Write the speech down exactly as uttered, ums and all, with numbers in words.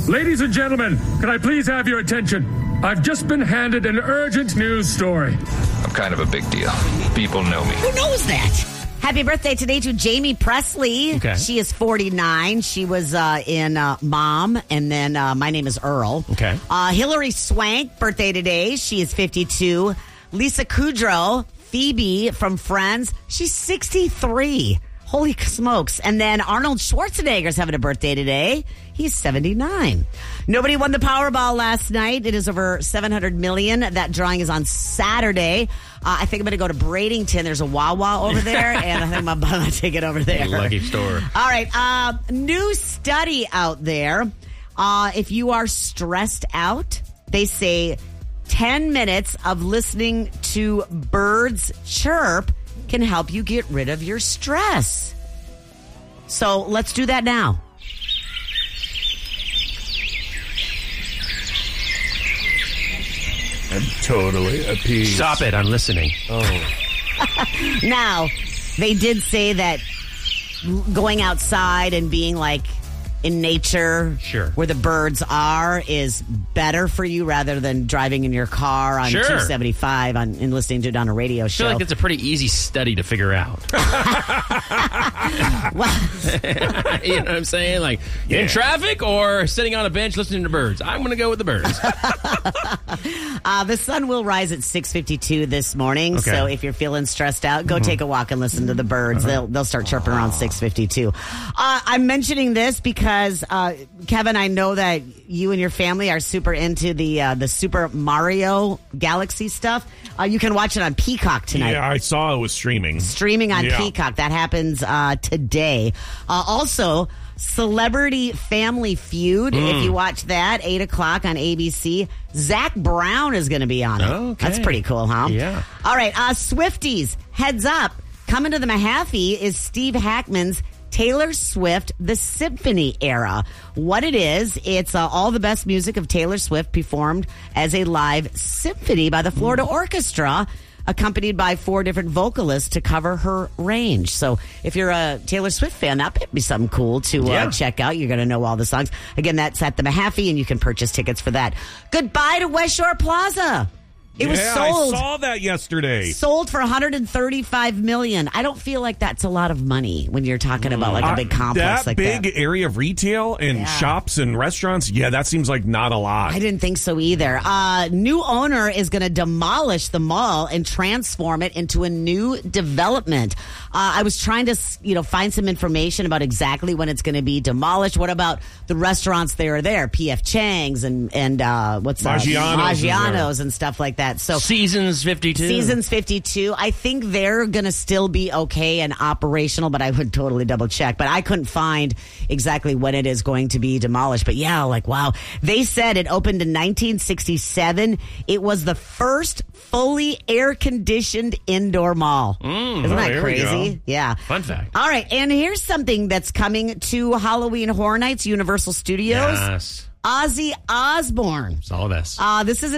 Ladies and gentlemen, can I please have your attention? I've just been handed an urgent news story. I'm kind of a big deal. People know me. Who knows that? Happy birthday today to Jamie Presley. Okay. She is forty-nine. She was uh, in uh, Mom, and then uh, My Name is Earl. Okay. Uh, Hillary Swank, birthday today. She is fifty-two. Lisa Kudrow, Phoebe from Friends. She's sixty-three. Holy smokes. And then Arnold Schwarzenegger's having a birthday today. He's seventy-nine. Nobody won the Powerball last night. It is over seven hundred million dollars. That drawing is on Saturday. Uh, I think I'm going to go to Bradenton. There's a Wawa over there, and I think I'm going to buy my ticket over there. Lucky store. All right. Uh, new study out there. Uh, if you are stressed out, they say ten minutes of listening to birds chirp can help you get rid of your stress. So let's do that now. I'm totally appeased. Stop it. I'm listening. Oh. Now, they did say that going outside and being like in nature, Sure. where the birds are, is better for you rather than driving in your car on Sure. two seventy-five on, and listening to it on a radio I show. feel like it's a pretty easy study to figure out. Well, You know what I'm saying? Like, Yeah. in traffic or sitting on a bench listening to birds? I'm going to go with the birds. uh, the sun will rise at six fifty-two this morning, Okay. so if you're feeling stressed out, go take a walk and listen to the birds. They'll they'll start chirping around six fifty-two. Uh, I'm mentioning this because, uh, Kevin, I know that you and your family are super into the uh, the Super Mario Galaxy stuff. Uh, you can watch it on Peacock tonight. Yeah, I saw it was streaming. Streaming on Yeah. Peacock. That happens uh, today. Uh, also, Celebrity Family Feud. If you watch that, eight o'clock on A B C. Zach Brown is going to be on it. Okay. That's pretty cool, huh? Yeah. All right, uh, Swifties, heads up. Coming to the Mahaffey is Steve Hackman's Taylor Swift, the Symphony Era. What it is, it's uh, all the best music of Taylor Swift performed as a live symphony by the Florida Orchestra, accompanied by four different vocalists to cover her range. So if you're a Taylor Swift fan, that might be something cool to uh, Yeah. check out. You're going to know all the songs. Again, that's at the Mahaffey, and you can purchase tickets for that. Goodbye to West Shore Plaza. It was yeah, sold. I saw that yesterday. Sold for one hundred thirty-five million dollars. I don't feel like that's a lot of money when you're talking about like a big complex that like big that. area of retail and Yeah. shops and restaurants, yeah, that seems like not a lot. I didn't think so either. Uh, new owner is going to demolish the mall and transform it into a new development. Uh, I was trying to, you know, find some information about exactly when it's going to be demolished. What about the restaurants that are there? P F Chang's and and uh, what's that? Maggiano's is there. Maggiano's and stuff like that. So Seasons fifty-two. Seasons fifty-two. I think they're going to still be okay and operational, but I would totally double check. But I couldn't find exactly when it is going to be demolished. But yeah, like, wow. They said it opened in nineteen sixty-seven. It was the first fully air-conditioned indoor mall. Isn't oh, that there we crazy? go. Yeah. Fun fact. All right. And here's something that's coming to Halloween Horror Nights, Universal Studios. Yes. Ozzy Osbourne. It's all of us. Uh, this is